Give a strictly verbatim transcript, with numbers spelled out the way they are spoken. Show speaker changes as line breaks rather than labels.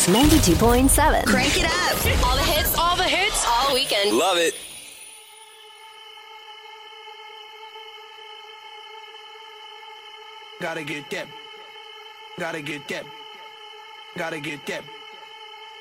ninety-two point seven.
Crank it up. All the hits, all the hits, all weekend.
Love it.
Gotta get that. Gotta get that. Gotta get that.